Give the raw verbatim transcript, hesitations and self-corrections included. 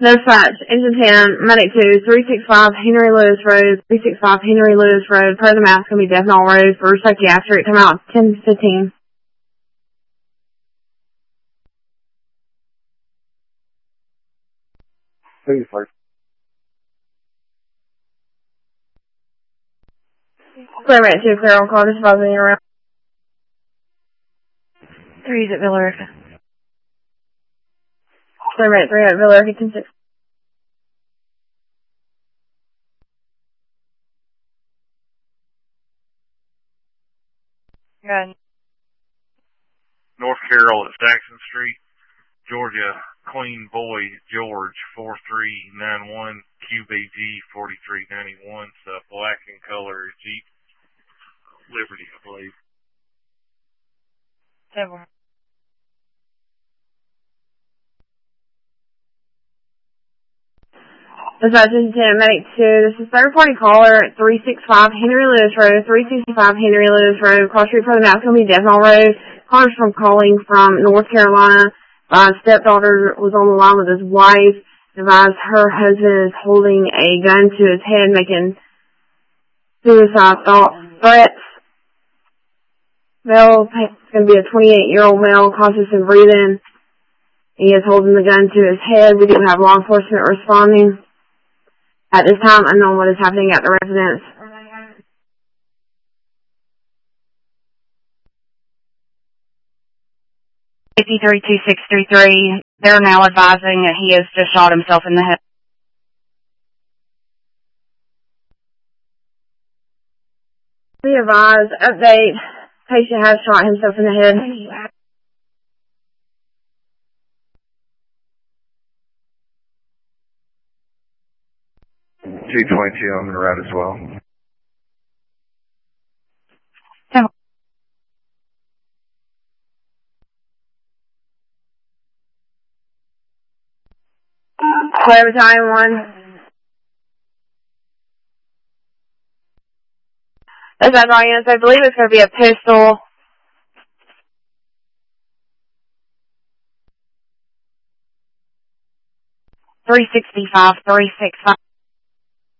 Dispatch, Engine ten, Medic two, three sixty-five Henry Lewis Road, three sixty-five Henry Lewis Road, present mass gonna be Death Knell Road for psychiatric, come out ten fifteen. Please, first. Clear Medic two, clear on call, just about being around. Three is at Villarica. Clear Medic three at Villarica, ten six. Good. North Carroll at Saxon Street, Georgia, Queen Boy George four three nine one, Q B G forty-three ninety-one, so black in color Jeep Liberty, I believe. Seven. Dispatch, Engine ten, Medic two, this is third party caller at three sixty-five Henry Lewis Road, three sixty-five Henry Lewis Road, cross street present mass gonna be Death Knell Road. Caller's from calling from North Carolina. Uh, stepdaughter was on the line with his wife. Advised her husband is holding a gun to his head, making suicide thought threats. Male, it's going to be a twenty-eight-year-old male, cautious in breathing. He is holding the gun to his head. We do have law enforcement responding. At this time, unknown what is happening at the residence. A P three two six three three, they're now advising that he has just shot himself in the head. Be advised, update, patient has shot himself in the head. G twenty-two on the route as well. Seven. Clear battalion one. That's that audience. I believe it's going to be a pistol. three sixty-five, three sixty-five.